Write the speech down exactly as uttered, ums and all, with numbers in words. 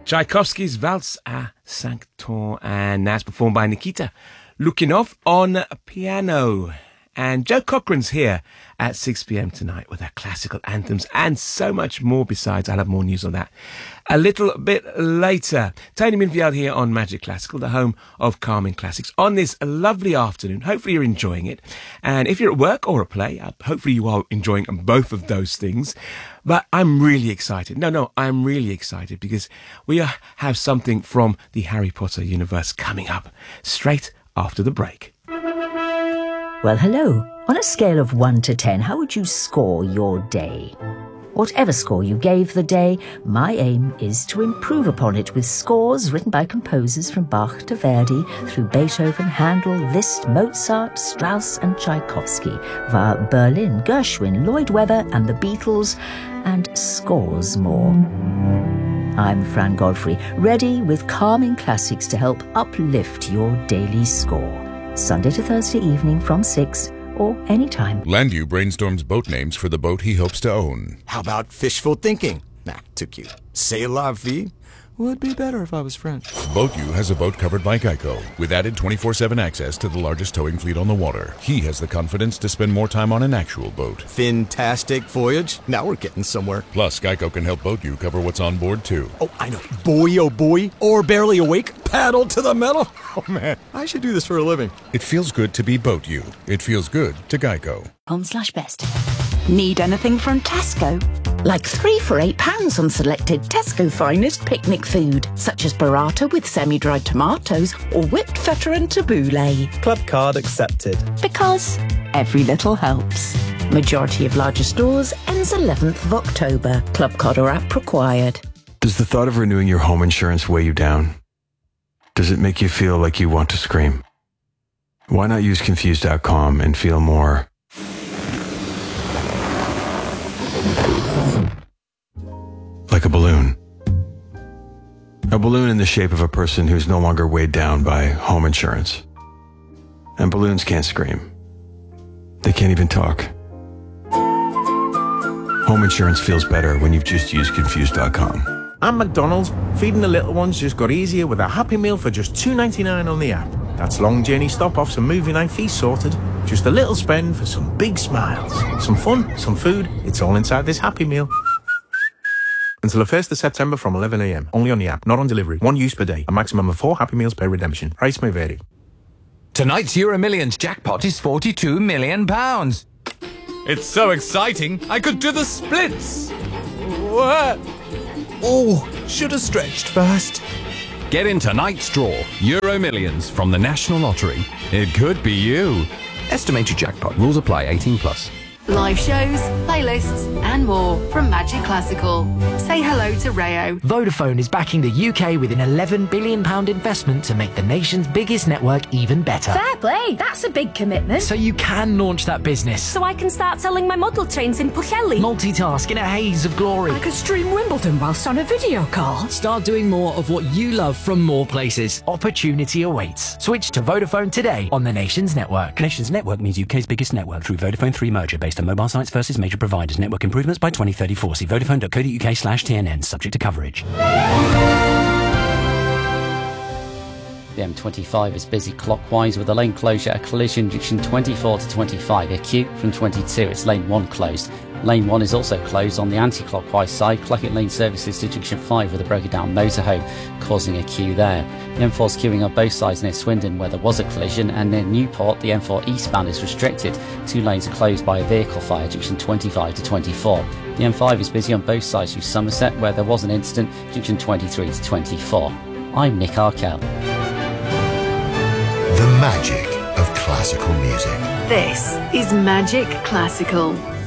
Tchaikovsky's Valse à cinq temps, and that's performed by Nikita Lukinov on piano. And Joe Cochran's here at six p.m. tonight with our classical anthems and so much more besides. I'll have more news on that a little bit later. Tony Minfield here on Magic Classical, the home of calming classics, on this lovely afternoon. Hopefully you're enjoying it. And if you're at work or at play, hopefully you are enjoying both of those things. But I'm really excited. No, no, I'm really excited because we have something from the Harry Potter universe coming up straight after the break. Well, hello. On a scale of one to ten, how would you score your day? Whatever score you gave the day, my aim is to improve upon it with scores written by composers from Bach to Verdi, through Beethoven, Handel, Liszt, Mozart, Strauss and Tchaikovsky, via Berlin, Gershwin, Lloyd Webber and the Beatles, and scores more. I'm Fran Godfrey, ready with calming classics to help uplift your daily score. Sunday to Thursday evening from six or anytime. Landu brainstorms boat names for the boat he hopes to own. How about fishful thinking? Nah, too cute. C'est la vie would be better if I was French. BoatU has a boat covered by Geico, with added twenty-four seven access to the largest towing fleet on the water. He has the confidence to spend more time on an actual boat. Fantastic voyage. Now we're getting somewhere. Plus, Geico can help BoatU cover what's on board, too. Oh, I know. Boy, oh boy. Or barely awake. Paddle to the metal. Oh, man. I should do this for a living. It feels good to be BoatU. It feels good to Geico. Home slash best. Need anything from Tesco? Like three for eight pounds on selected Tesco finest picnic food, such as burrata with semi-dried tomatoes or whipped feta and tabbouleh. Club card accepted. Because every little helps. Majority of larger stores ends eleventh of October. Club card or app required. Does the thought of renewing your home insurance weigh you down? Does it make you feel like you want to scream? Why not use Confused dot com and feel more like a balloon? A balloon in the shape of a person who's no longer weighed down by home insurance. And balloons can't scream. They can't even talk. Home insurance feels better when you've just used Confused dot com. At McDonald's, feeding the little ones just got easier with a Happy Meal for just two ninety-nine on the app. That's long journey stop-offs and movie night feast sorted. Just a little spend for some big smiles. Some fun, some food, it's all inside this Happy Meal. Until the first of September from eleven a.m. Only on the app, not on delivery. One use per day. A maximum of four Happy Meals per redemption. Price may vary. Tonight's Euro Millions jackpot is forty-two million pounds. It's so exciting, I could do the splits. What? Oh, should have stretched first. Get in tonight's draw, Euro Millions from the National Lottery. It could be you. Estimated jackpot. Rules apply. eighteen plus. Live shows, playlists and more from Magic Classical. Say hello to Rayo. Vodafone is backing the U K with an eleven billion pounds investment to make the nation's biggest network even better. Fair play, that's a big commitment. So you can launch that business. So I can start selling my model trains in Pwllheli. Multitask in a haze of glory. I could stream Wimbledon whilst on a video call. Start doing more of what you love from more places. Opportunity awaits. Switch to Vodafone today on the nation's network. Nation's network means U K's biggest network through Vodafone three merger based on mobile sites versus major providers. Network improvements by twenty thirty-four. See vodafone dot co dot uk slash T N N. Subject to coverage. The M twenty-five is busy clockwise with a lane closure, a collision junction twenty-four to twenty-five, a queue from twenty-two, it's lane one closed. Lane one is also closed on the anti-clockwise side. Clockett Lane services to junction five with a broken down motorhome, causing a queue there. The M four's queuing on both sides near Swindon where there was a collision, and near Newport the M four eastbound is restricted. Two lanes are closed by a vehicle fire, junction twenty-five to twenty-four. The M five is busy on both sides through Somerset where there was an incident, junction twenty-three to twenty-four. I'm Nick Arkell. The magic of classical music. This is Magic Classical.